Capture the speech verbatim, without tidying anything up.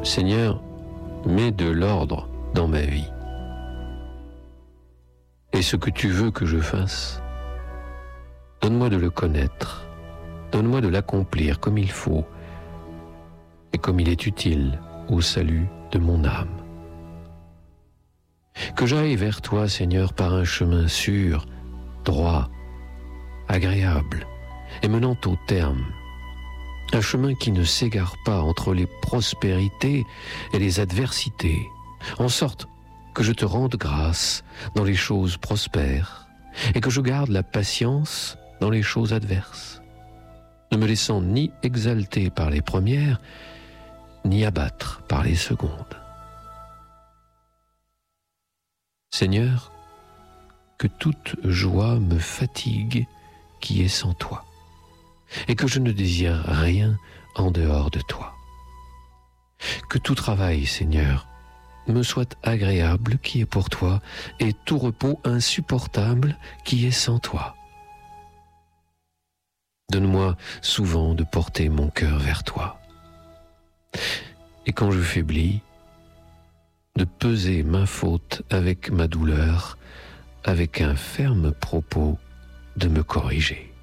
Seigneur, mets de l'ordre dans ma vie. Et ce que tu veux que je fasse, donne-moi de le connaître, donne-moi de l'accomplir comme il faut et comme il est utile au salut de mon âme. Que j'aille vers toi, Seigneur, par un chemin sûr, droit, agréable et menant au terme. Un chemin qui ne s'égare pas entre les prospérités et les adversités, en sorte que je te rende grâce dans les choses prospères et que je garde la patience dans les choses adverses, ne me laissant ni exalter par les premières, ni abattre par les secondes. Seigneur, que toute joie me fatigue qui est sans toi, et que je ne désire rien en dehors de toi. Que tout travail, Seigneur, me soit agréable qui est pour toi, et tout repos insupportable qui est sans toi. Donne-moi souvent de porter mon cœur vers toi. Et quand je faiblis, de peser ma faute avec ma douleur, avec un ferme propos de me corriger.